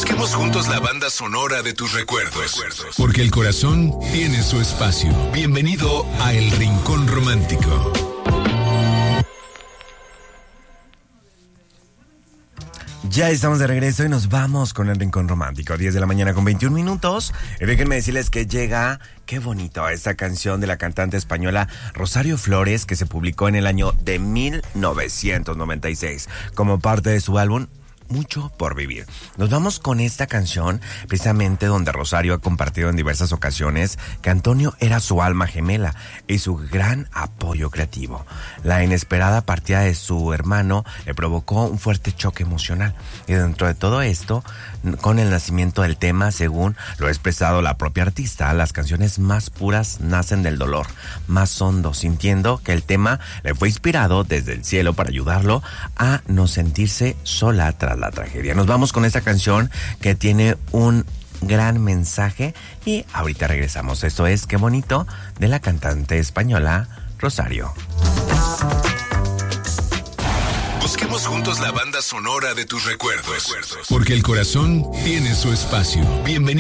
Busquemos juntos la banda sonora de tus recuerdos. Porque el corazón tiene su espacio. Bienvenido a El Rincón Romántico. Ya estamos de regreso y nos vamos con El Rincón Romántico. 10 de la mañana con 21 minutos. Y déjenme decirles que llega, qué bonito, esta canción de la cantante española Rosario Flores, que se publicó en el año de 1996 como parte de su álbum Mucho por Vivir. Nos vamos con esta canción, precisamente donde Rosario ha compartido en diversas ocasiones que Antonio era su alma gemela y su gran apoyo creativo. La inesperada partida de su hermano le provocó un fuerte choque emocional. Y dentro de todo esto, con el nacimiento del tema, según lo ha expresado la propia artista, las canciones más puras nacen del dolor más hondo, sintiendo que el tema le fue inspirado desde el cielo para ayudarlo a no sentirse sola tras la tragedia. Nos vamos con esta canción que tiene un gran mensaje y ahorita regresamos. Esto es Qué Bonito, de la cantante española Rosario. Busquemos juntos la banda sonora de tus recuerdos. Porque el corazón tiene su espacio. Bienvenido.